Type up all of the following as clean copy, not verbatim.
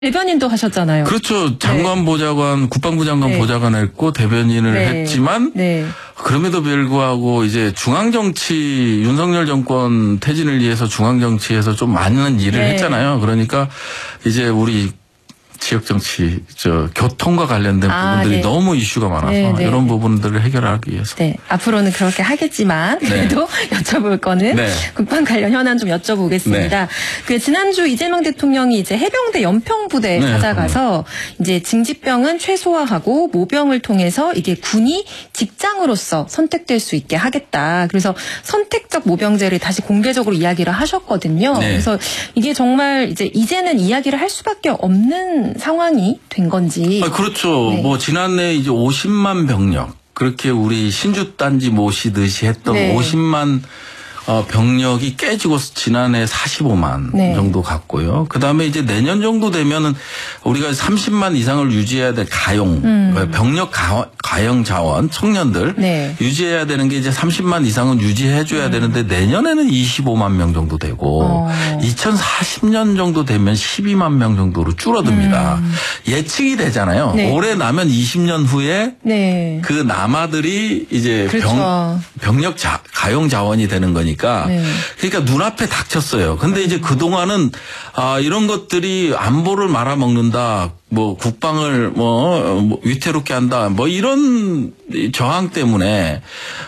대변인도 하셨잖아요. 그렇죠. 장관 보좌관, 국방부 장관 보좌관을 했고 대변인을 했지만 그럼에도 불구하고 이제 중앙정치 윤석열 정권 퇴진을 위해서 중앙정치에서 좀 많은 일을 했잖아요. 그러니까 이제 우리 지역 정치, 교통과 관련된 부분들이 너무 이슈가 많아서 이런 부분들을 해결하기 위해서. 앞으로는 그렇게 하겠지만 그래도 여쭤볼 거는 국방 관련 현안 좀 여쭤보겠습니다. 그 지난주 이재명 대통령이 이제 해병대 연평부대 찾아가서 이제 징집병은 최소화하고 모병을 통해서 이게 군이 직장으로서 선택될 수 있게 하겠다. 그래서 선택적 모병제를 다시 공개적으로 이야기를 하셨거든요. 그래서 이게 정말 이제는 이야기를 할 수밖에 없는 상황이 된 건지. 그렇죠. 뭐 지난해 이제 50만 병력 그렇게 우리 신주 단지 모시듯이 했던 50만 병력이 깨지고 지난해 45만 정도 갔고요. 그다음에 이제 내년 정도 되면은 우리가 30만 이상을 유지해야 될 병력 가용 자원 청년들 유지해야 되는 게 이제 30만 이상은 유지해 줘야 되는데 내년에는 25만 명 정도 되고 2040년 정도 되면 12만 명 정도로 줄어듭니다. 예측이 되잖아요. 올해 나면 20년 후에 그 남아들이 이제 병력 가용 자원이 되는 거니까 그러니까 눈앞에 닥쳤어요. 근데 이제 그동안은 이런 것들이 안보를 말아먹는다. 뭐 국방을 위태롭게 한다. 뭐 이런 저항 때문에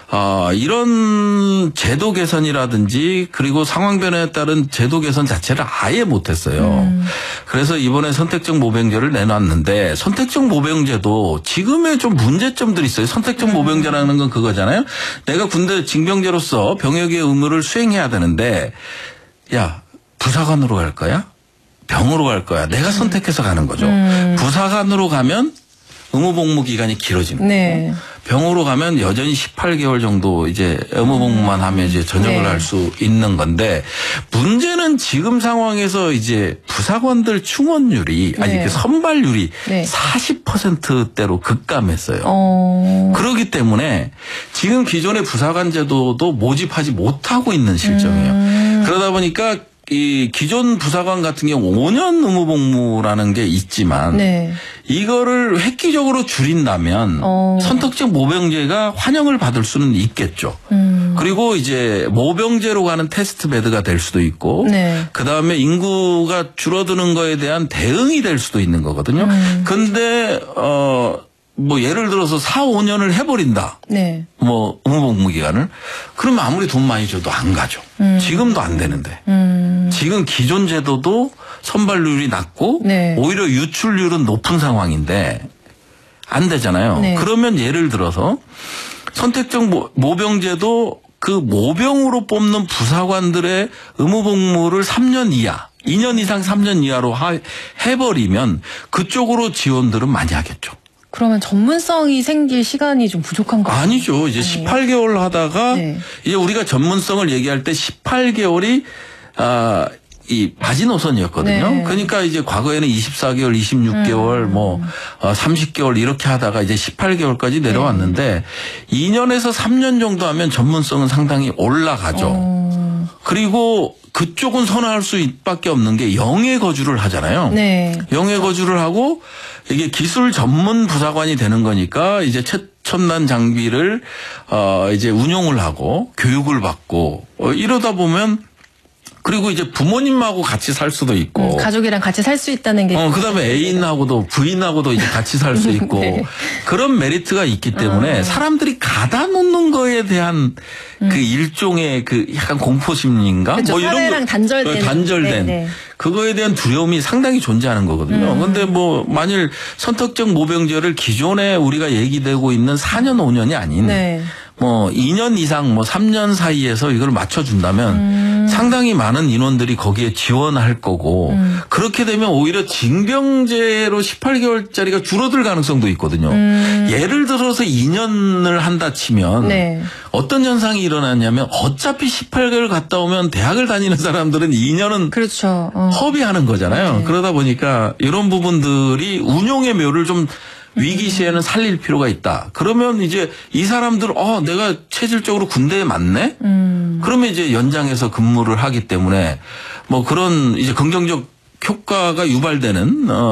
이런 제도 개선이라든지 그리고 상황 변화에 따른 제도 개선 자체를 아예 못했어요. 그래서 이번에 선택적 모병제를 내놨는데 선택적 모병제도 지금의 좀 문제점들이 있어요. 선택적 모병제라는 건 그거잖아요. 내가 군대 징병제로서 병역의 의무를 수행해야 되는데 야 부사관으로 갈 거야? 병으로 갈 거야. 내가 선택해서 가는 거죠. 부사관으로 가면 의무복무 기간이 길어지는 거고 병으로 가면 여전히 18개월 정도 이제 의무복무만 하면 이제 전역을 할 수 있는 건데 문제는 지금 상황에서 이제 부사관들 충원율이 아니 선발률이 40%대로 급감했어요. 그렇기 때문에 지금 기존의 부사관 제도도 모집하지 못하고 있는 실정이에요. 그러다 보니까 이 기존 부사관 같은 경우 5년 의무복무라는 게 있지만 이거를 획기적으로 줄인다면 선택적 모병제가 환영을 받을 수는 있겠죠. 그리고 이제 모병제로 가는 테스트 베드가 될 수도 있고 그다음에 인구가 줄어드는 거에 대한 대응이 될 수도 있는 거거든요. 근데 뭐 예를 들어서 4, 5년을 해버린다. 뭐 의무복무 기간을. 그러면 아무리 돈 많이 줘도 안 가죠. 지금도 안 되는데. 지금 기존 제도도 선발률이 낮고 오히려 유출률은 높은 상황인데 안 되잖아요. 그러면 예를 들어서 선택적 모병제도 그 모병으로 뽑는 부사관들의 의무복무를 3년 이하 2년 이상 3년 이하로 해버리면 그쪽으로 지원들은 많이 하겠죠. 그러면 전문성이 생길 시간이 좀 부족한 거 아니죠. 이제 18개월 하다가 이제 우리가 전문성을 얘기할 때 18개월이 이 마지노선이었거든요. 그러니까 이제 과거에는 24개월, 26개월, 30개월 이렇게 하다가 이제 18개월까지 내려왔는데 2년에서 3년 정도 하면 전문성은 상당히 올라가죠. 그리고 그쪽은 선호할 수밖에 없는 게 영해 거주를 하잖아요. 영해 거주를 하고 이게 기술 전문 부사관이 되는 거니까 이제 최첨단 장비를 이제 운용을 하고 교육을 받고 이러다 보면 그리고 이제 부모님하고 같이 살 수도 있고 가족이랑 같이 살 수 있다는 게 그다음에 애인하고도 부인하고도 이제 같이 살 수 있고 그런 메리트가 있기 때문에 사람들이 가다 놓는 거에 대한 그 일종의 그 약간 공포 심리인가 그렇죠. 뭐 이런 거 단절된 그거에 대한 두려움이 상당히 존재하는 거거든요. 근데 뭐 만일 선택적 모병제를 기존에 우리가 얘기되고 있는 4년 5년이 아닌 뭐 2년 이상 뭐 3년 사이에서 이걸 맞춰준다면 상당히 많은 인원들이 거기에 지원할 거고 그렇게 되면 오히려 징병제로 18개월짜리가 줄어들 가능성도 있거든요. 예를 들어서 2년을 한다 치면 어떤 현상이 일어나냐면 어차피 18개월 갔다 오면 대학을 다니는 사람들은 2년은 허비하는 거잖아요. 그러다 보니까 이런 부분들이 운용의 묘를 좀 위기 시에는 살릴 필요가 있다. 그러면 이제 이 사람들 내가 체질적으로 군대에 맞네? 그러면 이제 연장해서 근무를 하기 때문에 뭐 그런 이제 긍정적 효과가 유발되는